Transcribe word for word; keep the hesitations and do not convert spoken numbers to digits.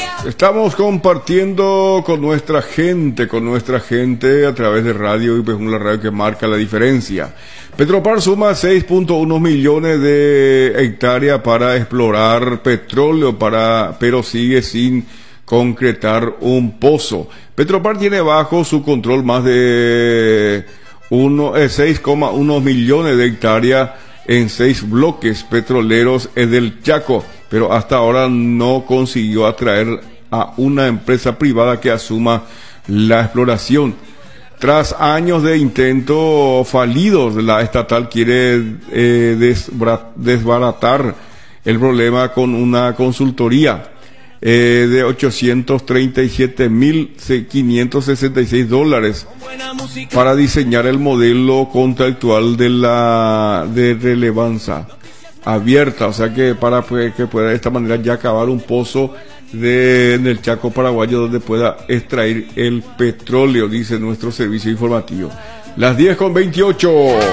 Estamos compartiendo con nuestra gente, con nuestra gente a través de radio y pues una radio que marca la diferencia. Petropar suma seis punto uno millones de hectáreas para explorar petróleo, para, pero sigue sin concretar un pozo. Petropar tiene bajo su control más de uno, eh, seis coma uno millones de hectáreas en seis bloques petroleros en el Chaco, pero hasta ahora no consiguió atraer a una empresa privada que asuma la exploración. Tras años de intentos fallidos, la estatal quiere eh, desbra- desbaratar el problema con una consultoría eh, de ochocientos treinta y siete mil quinientos sesenta y seis dólares para diseñar el modelo contractual de la de relevancia abierta, o sea que para pues, que pueda de esta manera ya acabar un pozo de, en el Chaco paraguayo donde pueda extraer el petróleo, dice nuestro servicio informativo. Las diez con veintiocho.